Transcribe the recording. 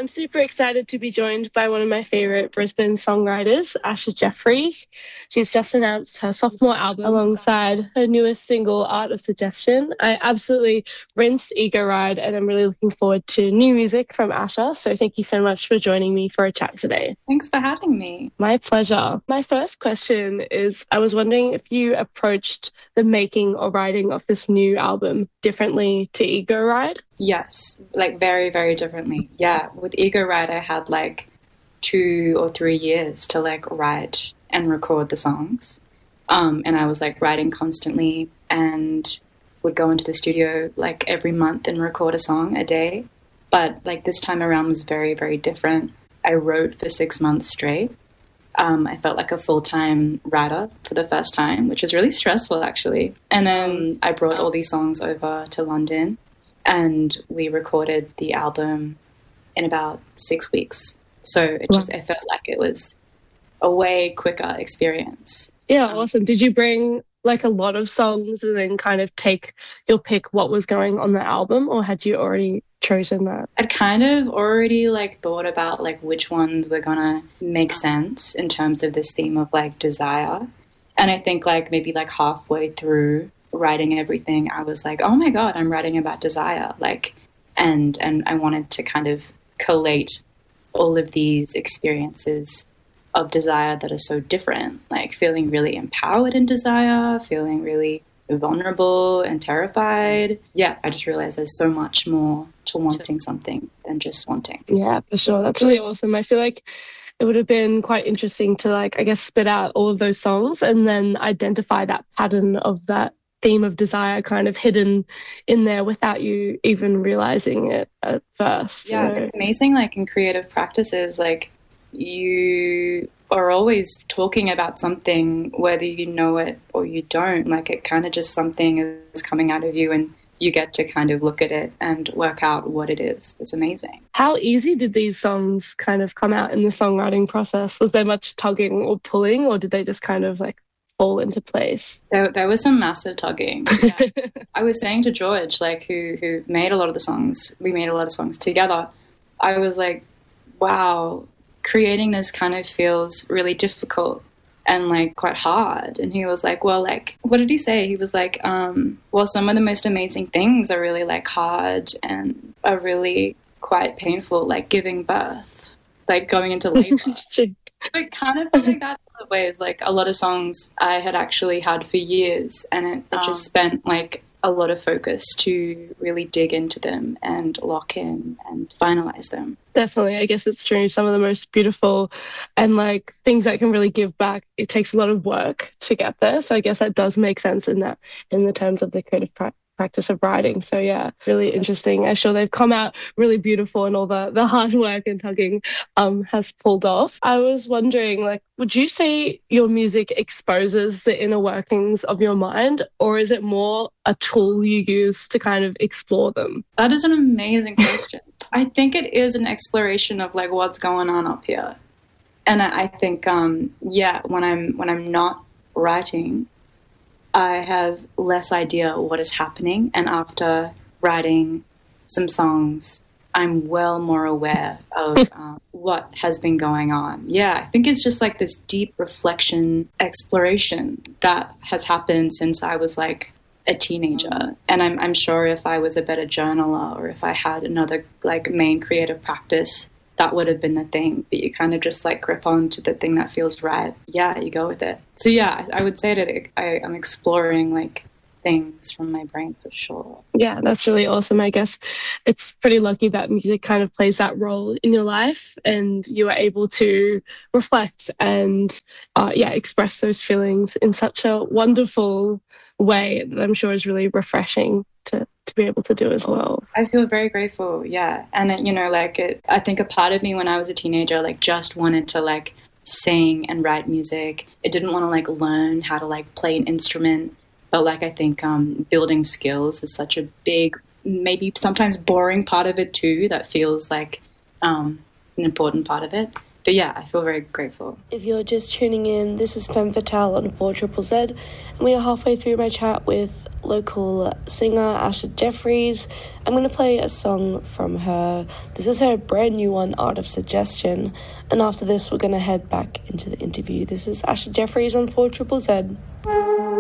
I'm super excited to be joined by one of my favorite Brisbane songwriters, Asha Jeffries. She's just announced her sophomore album alongside her newest single, Art of Suggestion. I absolutely rinsed Ego Ride, and I'm really looking forward to new music from Asha. So thank you so much for joining me for a chat today. Thanks for having me. My pleasure. My first question is, I was wondering if you approached the making or writing of this new album differently to Ego Ride? Yes, like very, very differently. Yeah, with Ego Ride, I had like 2 or 3 years to like write and record the songs. And I was like writing constantly and would go into the studio like every month and record a song a day. But like this time around was very, very different. I wrote for 6 months straight. I felt like a full-time writer for the first time, which was really stressful actually. And then I brought all these songs over to London and we recorded the album in about 6 weeks. So I felt like it was a way quicker experience. Yeah, awesome. Did you bring like a lot of songs and then kind of take your pick what was going on the album, or had you already chosen that? I'd kind of already like thought about like which ones were gonna make sense in terms of this theme of like desire. And I think like maybe like halfway through writing everything, I was like, oh my God, I'm writing about desire. Like, and I wanted to kind of collate all of these experiences of desire that are so different, like feeling really empowered in desire, feeling really vulnerable and terrified. Yeah, I just realized there's so much more to wanting something than just wanting. Yeah, for sure. That's really awesome. I feel like it would have been quite interesting to like, I guess, spit out all of those songs and then identify that pattern of that theme of desire kind of hidden in there without you even realizing it at first. Yeah, it's amazing. Like in creative practices, like you are always talking about something, whether you know it or you don't. Like it kind of just something is coming out of you and you get to kind of look at it and work out what it is. It's amazing. How easy did these songs kind of come out in the songwriting process? Was there much tugging or pulling, or did they just kind of like fall into place? There was some massive tugging. Yeah. I was saying to George, like who made a lot of the songs, we made a lot of songs together. I was like, wow, creating this kind of feels really difficult and like quite hard. And he was like, well, like, what did he say? He was like, well, some of the most amazing things are really like hard and are really quite painful, like giving birth, like going into labor. It kind of felt like that in a lot of ways. Like a lot of songs I had actually had for years, and it just spent like a lot of focus to really dig into them and lock in and finalize them. Definitely. I guess it's true. Some of the most beautiful and like things that can really give back, it takes a lot of work to get there. So I guess that does make sense in the terms of the creative practice of writing. So yeah, really interesting. I'm sure they've come out really beautiful and all the hard work and tugging has pulled off. I was wondering, like, would you say your music exposes the inner workings of your mind, or is it more a tool you use to kind of explore them? That is an amazing question. I think it is an exploration of like what's going on up here. And I think when I'm not writing, I have less idea what is happening, and after writing some songs, I'm well more aware of what has been going on. Yeah, I think it's just like this deep reflection, exploration that has happened since I was like a teenager. And I'm sure if I was a better journaler or if I had another like main creative practice, that would have been the thing. But you kind of just like grip on to the thing that feels right. Yeah, you go with it. So yeah, I would say that I'm exploring like things from my brain for sure. Yeah, that's really awesome. I guess it's pretty lucky that music kind of plays that role in your life and you are able to reflect and express those feelings in such a wonderful way that I'm sure is really refreshing to be able to do as well. I feel very grateful, yeah. And I think a part of me when I was a teenager like just wanted to like sing and write music. It didn't want to like learn how to like play an instrument. But like I think building skills is such a big, maybe sometimes boring part of it too, that feels like an important part of it. yeah, I feel very grateful. If you're just tuning in, this is Femme Fatale on 4ZZZ, and we are halfway through my chat with local singer Asha Jeffries. I'm going to play a song from her. This is her brand new one, Art of Suggestion, and after this we're going to head back into the interview. This is Asha Jeffries on 4ZZZ.